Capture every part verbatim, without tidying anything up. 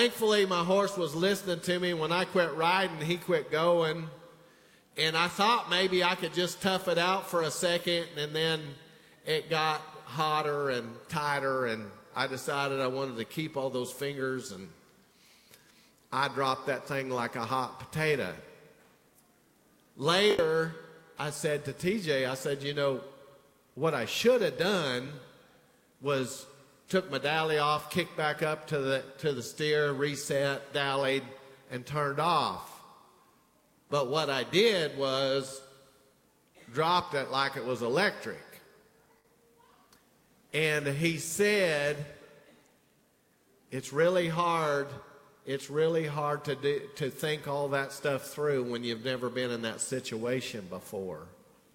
thankfully, my horse was listening to me. When I quit riding, he quit going. And I thought maybe I could just tough it out for a second, and then it got hotter and tighter, and I decided I wanted to keep all those fingers, and I dropped that thing like a hot potato. Later, I said to T J, I said, you know, what I should have done was took my dally off, kicked back up to the, to the steer, reset, dallied, and turned off. But what I did was dropped it like it was electric. And he said, it's really hard, it's really hard to do, to think all that stuff through when you've never been in that situation before.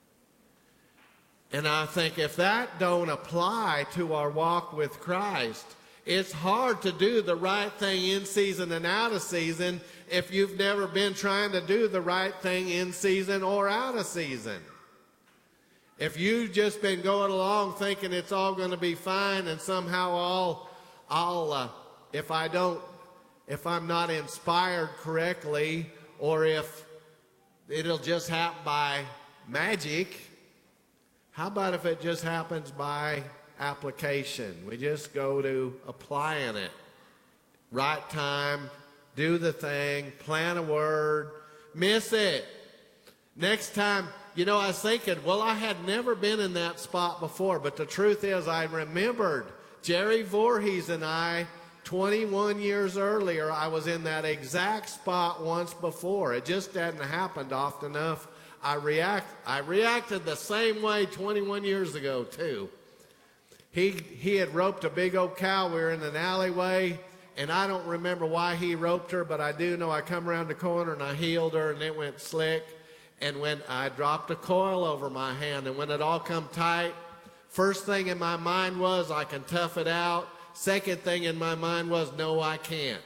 And I think if that don't apply to our walk with Christ, it's hard to do the right thing in season and out of season if you've never been trying to do the right thing in season or out of season. If you've just been going along thinking it's all going to be fine, and somehow I'll, I'll uh, if I don't, if I'm not inspired correctly, or if it'll just happen by magic, how about if it just happens by application? We just go to applying it. Right time, do the thing, plant a word, miss it. Next time, you know, I was thinking, well, I had never been in that spot before, but the truth is I remembered Jerry Voorhees and I, twenty-one years earlier, I was in that exact spot once before. It just hadn't happened often enough. I react, I reacted the same way twenty-one years ago, too. He, he had roped a big old cow. We were in an alleyway, and I don't remember why he roped her, but I do know I come around the corner and I heeled her, and it went slick. And when I dropped a coil over my hand, and when it all come tight, first thing in my mind was, I can tough it out. Second thing in my mind was, no, I can't.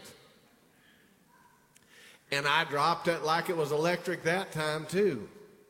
And I dropped it like it was electric that time, too.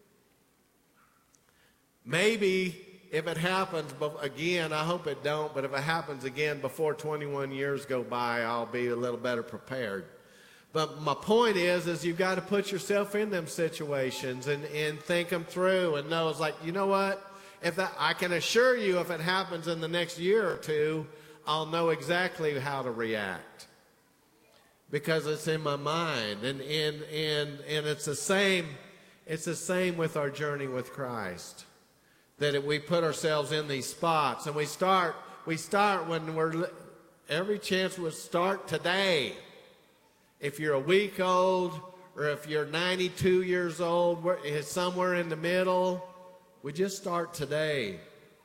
Maybe if it happens again, I hope it don't, but if it happens again before twenty-one years go by, I'll be a little better prepared. But my point is, is you've got to put yourself in them situations and, and think them through and know, it's like, you know what? If that, I can assure you, if it happens in the next year or two, I'll know exactly how to react, because it's in my mind. And, and, and, and it's the same, it's the same with our journey with Christ. That we put ourselves in these spots, and we start, we start when we're, every chance we start today. If you're a week old, or if you're ninety-two years old, somewhere in the middle, we just start today.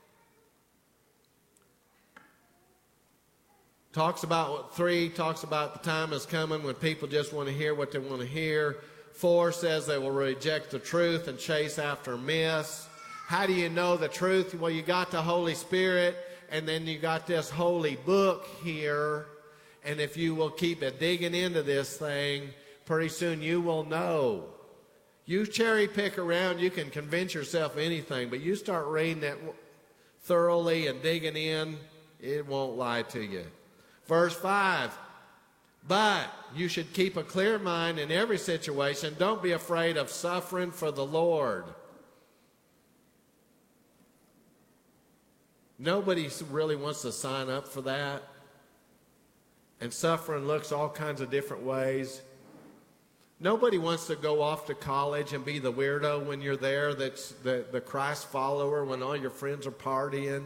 Talks about, three talks about the time is coming when people just want to hear what they want to hear. Four says they will reject the truth and chase after myths. How do you know the truth? Well, you got the Holy Spirit, and then you got this holy book here. And if you will keep it digging into this thing, pretty soon you will know. You cherry pick around, you can convince yourself anything, but you start reading it thoroughly and digging in, it won't lie to you. Verse five, but you should keep a clear mind in every situation. Don't be afraid of suffering for the Lord. Nobody really wants to sign up for that. And suffering looks all kinds of different ways. Nobody wants to go off to college and be the weirdo when you're there, that's the, the Christ follower, when all your friends are partying.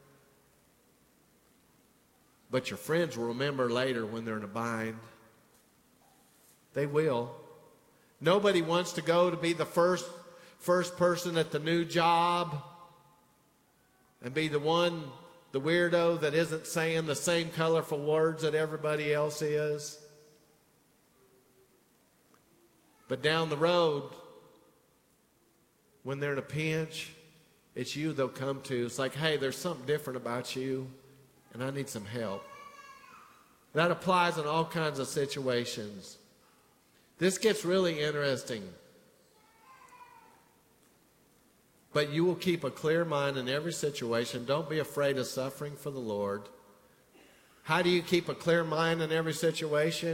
But your friends will remember later when they're in a bind. They will. Nobody wants to go to be the first, first person at the new job and be the one, the weirdo that isn't saying the same colorful words that everybody else is. But down the road, when they're in a pinch, it's you they'll come to. It's like, hey, there's something different about you, and I need some help. That applies in all kinds of situations. This gets really interesting. But you will keep a clear mind in every situation. Don't be afraid of suffering for the Lord. How do you keep a clear mind in every situation?